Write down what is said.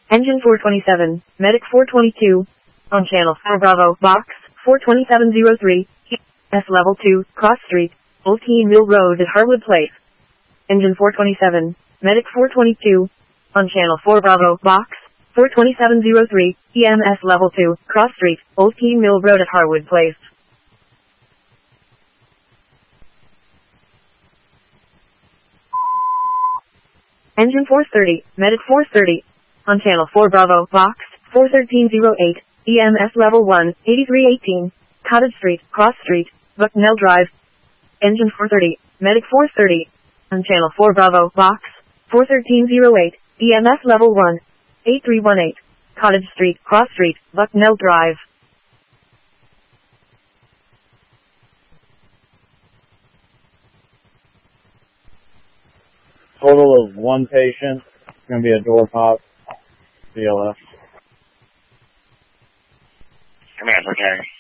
Engine 427, Medic 422, on Channel 4 Bravo, Box 42703, S Level 2, Cross Street, Old Keene Mill Road at Harwood Place. Engine 427, Medic 422, on Channel 4 Bravo, Box 42703, EMS Level 2, Cross Street, Old Keene Mill Road at Harwood Place. Engine 430, Medic 430, on Channel 4 Bravo, Box 41308, EMS Level 1, 8318, Cottage Street, Cross Street, Bucknell Drive. Engine 430, Medic 430, on Channel 4 Bravo, Box 41308, EMS Level 1, 8318, Cottage Street, Cross Street, Bucknell Drive. Total of 1 patient. It's going to be a door pop. BLS. Command for carry.